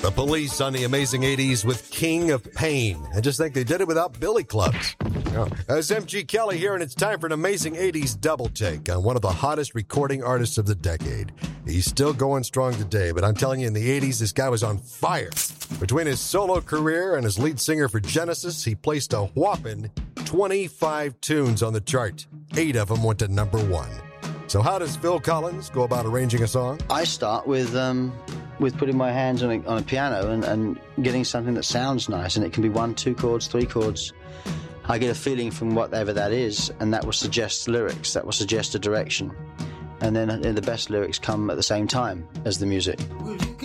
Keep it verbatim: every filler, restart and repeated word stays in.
The Police on the Amazing eighties with King of Pain. I just think they did it without billy clubs. Oh. It's M G Kelly here, and it's time for an Amazing eighties double take on one of the hottest recording artists of the decade. He's still going strong today, but I'm telling you, in the eighties, this guy was on fire. Between his solo career and his lead singer for Genesis, he placed a whopping twenty-five tunes on the chart. Eight of them went to number one. So how does Phil Collins go about arranging a song? I start with um, with putting my hands on a, on a piano and, and getting something that sounds nice, and it can be one, two chords, three chords. I get a feeling from whatever that is, and that will suggest lyrics, that will suggest a direction. And then and the best lyrics come at the same time as the music.